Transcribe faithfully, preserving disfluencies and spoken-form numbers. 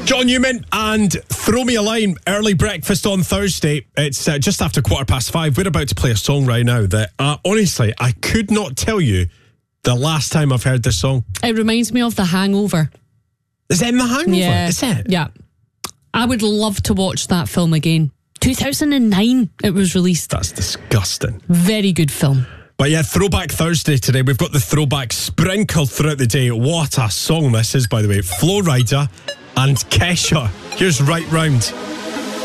John Newman and Throw Me a Line, early breakfast on Thursday. It's uh, just after quarter past five. We're about to play a song right now that, uh, honestly, I could not tell you the last time I've heard this song. It reminds me of The Hangover. Is it in The Hangover? Yeah. Is it? Yeah. I would love to watch that film again. two thousand nine it was released. That's disgusting. Very good film. But yeah, Throwback Thursday today. We've got the throwback sprinkled throughout the day. What a song this is, by the way. Flo Rida and Kesha. Here's Right Round.